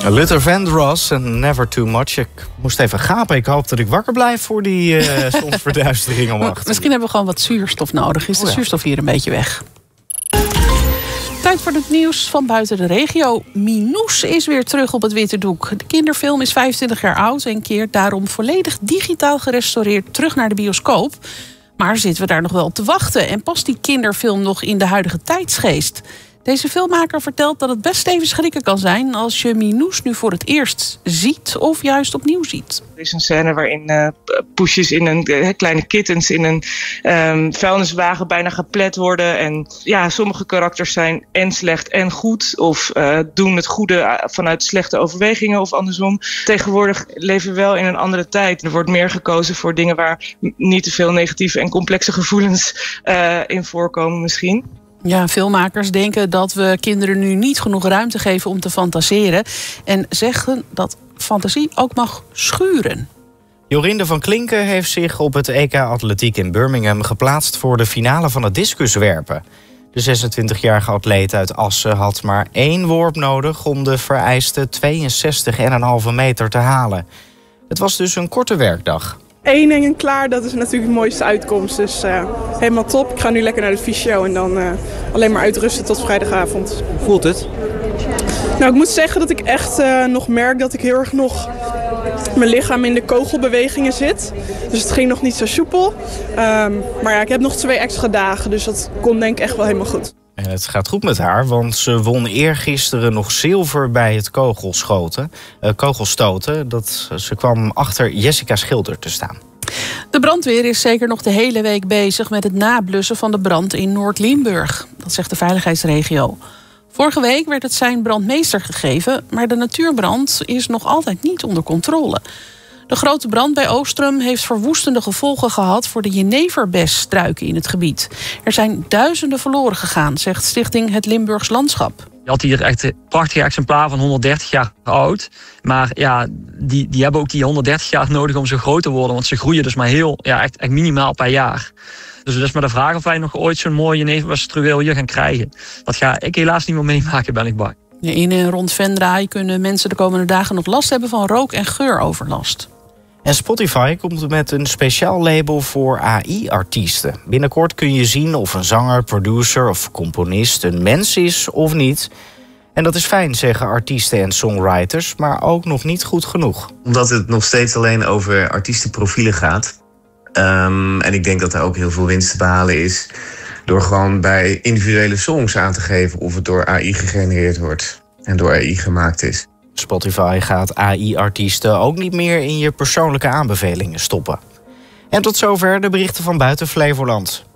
Luther Vandross en Never Too Much. Ik moest even gapen. Ik hoop dat ik wakker blijf voor die zonsverduistering om 8 uur. Misschien hebben we gewoon wat zuurstof nodig. Is de zuurstof hier een beetje weg? Tijd voor het nieuws van buiten de regio. Minoes is weer terug op het witte doek. De kinderfilm is 25 jaar oud en keert daarom volledig digitaal gerestaureerd terug naar de bioscoop. Maar zitten we daar nog wel op te wachten? En past die kinderfilm nog in de huidige tijdsgeest? Deze filmmaker vertelt dat het best even schrikken kan zijn als je Minoes nu voor het eerst ziet of juist opnieuw ziet. Er is een scène waarin poesjes in een kleine kittens in een vuilniswagen bijna geplet worden. En ja, sommige karakters zijn en slecht en goed. Of doen het goede vanuit slechte overwegingen of andersom. Tegenwoordig leven we wel in een andere tijd. Er wordt meer gekozen voor dingen waar niet te veel negatieve en complexe gevoelens in voorkomen misschien. Ja, filmmakers denken dat we kinderen nu niet genoeg ruimte geven om te fantaseren. En zeggen dat fantasie ook mag schuren. Jorinde van Klinken heeft zich op het EK Atletiek in Birmingham geplaatst voor de finale van het discuswerpen. De 26-jarige atleet uit Assen had maar 1 worp nodig om de vereiste 62,5 meter te halen. Het was dus een korte werkdag. 1 ding en klaar, dat is natuurlijk de mooiste uitkomst. Dus helemaal top. Ik ga nu lekker naar de fysio en dan alleen maar uitrusten tot vrijdagavond. Hoe voelt het? Nou, ik moet zeggen dat ik echt nog merk dat ik heel erg nog mijn lichaam in de kogelbewegingen zit. Dus het ging nog niet zo soepel. Maar ja, ik heb nog 2 extra dagen, dus dat komt denk ik echt wel helemaal goed. En het gaat goed met haar, want ze won eergisteren nog zilver bij het kogelstoten. Ze kwam achter Jessica Schilder te staan. De brandweer is zeker nog de hele week bezig met het nablussen van de brand in Noord-Limburg. Dat zegt de veiligheidsregio. Vorige week werd het sein brandmeester gegeven, maar de natuurbrand is nog altijd niet onder controle. De grote brand bij Oostrum heeft verwoestende gevolgen gehad voor de jeneverbesstruiken in het gebied. Er zijn duizenden verloren gegaan, zegt Stichting Het Limburgs Landschap. Je had hier echt een prachtig exemplaar van 130 jaar oud. Maar ja, die hebben ook die 130 jaar nodig om zo groot te worden. Want ze groeien dus maar echt minimaal per jaar. Dus het is maar de vraag of wij nog ooit zo'n mooi jeneverbesstruweel hier gaan krijgen. Dat ga ik helaas niet meer meemaken, ben ik bang. In en rond Venray kunnen mensen de komende dagen nog last hebben van rook- en geuroverlast. En Spotify komt met een speciaal label voor AI-artiesten. Binnenkort kun je zien of een zanger, producer of componist een mens is of niet. En dat is fijn, zeggen artiesten en songwriters, maar ook nog niet goed genoeg. Omdat het nog steeds alleen over artiestenprofielen gaat. En ik denk dat er ook heel veel winst te behalen is door gewoon bij individuele songs aan te geven of het door AI gegenereerd wordt en door AI gemaakt is. Spotify gaat AI-artiesten ook niet meer in je persoonlijke aanbevelingen stoppen. En tot zover de berichten van buiten Flevoland.